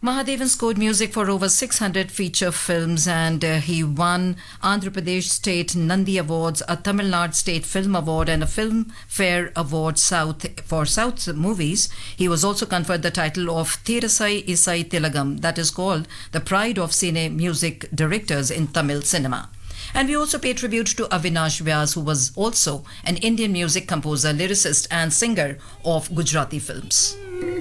Mahadevan scored music for over 600 feature films and he won Andhra Pradesh State Nandi Awards, a Tamil Nadu State Film Award and a Filmfare Award South for South movies. He was also conferred the title of Thirasai Isai Tilagam, that is called the pride of cine music directors in Tamil cinema. And we also pay tribute to Avinash Vyas, who was also an Indian music composer, lyricist and singer of Gujarati films.